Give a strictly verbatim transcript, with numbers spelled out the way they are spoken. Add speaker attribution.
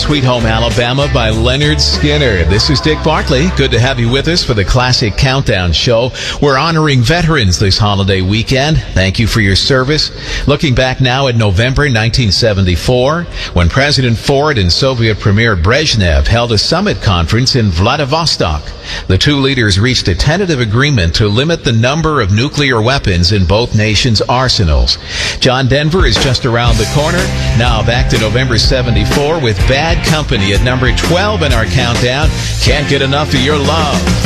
Speaker 1: Sweet Home Alabama by Leonard Skinner. This is Dick Bartley. Good to have you with us for the Classic Countdown Show. We're honoring veterans this holiday weekend. Thank you for your service. Looking back now at November nineteen seventy-four, when President Ford and Soviet Premier Brezhnev held a summit conference in Vladivostok. The two leaders reached a tentative agreement to limit the number of nuclear weapons in both nations' arsenals. John Denver is just around the corner. Now back to November seventy-four with Bad Company at number twelve in our countdown. Can't get enough of your love.